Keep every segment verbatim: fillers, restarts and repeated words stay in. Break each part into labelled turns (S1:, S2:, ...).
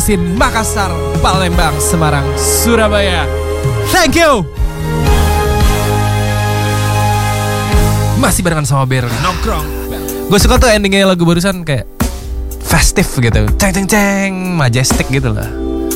S1: Sin Makassar, Palembang, Semarang, Surabaya. Thank you. Masih barengan sama Ber Nongkrong. Gue suka tuh endingnya lagu barusan kayak festif gitu, ceng ceng ceng, majestic gitu lah.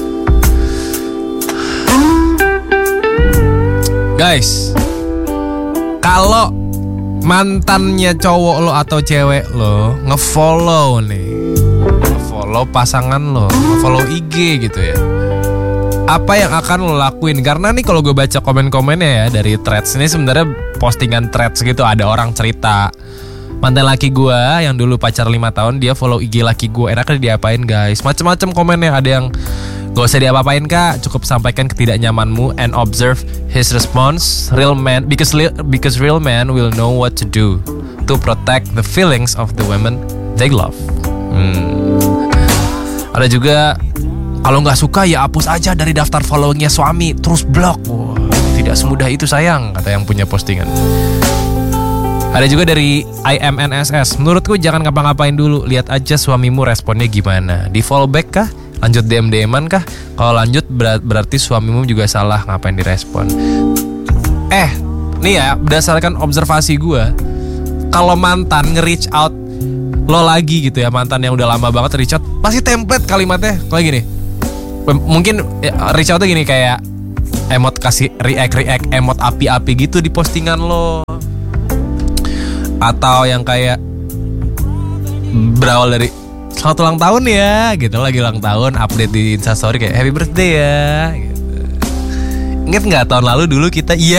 S1: Guys, kalau mantannya cowok lo atau cewek lo ngefollow nih, ngefollow pasangan lo, ngefollow I G gitu ya, apa yang akan lo lakuin? Karena nih kalau gue baca komen-komennya ya dari threads ini, sebenarnya postingan threads gitu, ada orang cerita mantan laki gue yang dulu pacar lima tahun, dia follow I G laki gue, enaknya diapain guys? Macem-macem komennya, ada yang gak usah diapa-apain kak, cukup sampaikan ketidaknyamanmu and observe his response. Real man, because because real man will know what to do to protect the feelings of the women they love. Hmm. Ada juga, kalau nggak suka ya hapus aja dari daftar followingnya suami, terus blok. Wow, tidak semudah itu sayang, kata yang punya postingan. Ada juga dari I M N S S, menurutku jangan ngapa-ngapain dulu, lihat aja suamimu responnya gimana. Di follow back kah? Lanjut D M D M-an kah? Kalau lanjut ber- berarti suamimu juga salah, ngapain direspon. Eh, nih ya, berdasarkan observasi gue, kalau mantan nge-reach out lo lagi gitu ya, mantan yang udah lama banget reach out, pasti template kalimatnya kayak gini. Mungkin ya, reach out tuh gini, kayak emot kasih react-react, emot api-api gitu di postingan lo. Atau yang kayak berawal dari selamat ulang tahun ya, gitu, lagi ulang tahun, update di Instastory kayak happy birthday ya gitu. Ingat gak tahun lalu dulu kita, iya